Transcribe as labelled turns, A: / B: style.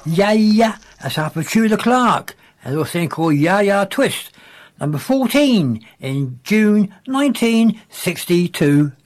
A: Yeah Yeah, that's after Tudor Clark, and a little thing called Yeah Yeah Twist, number 14 in June 1962.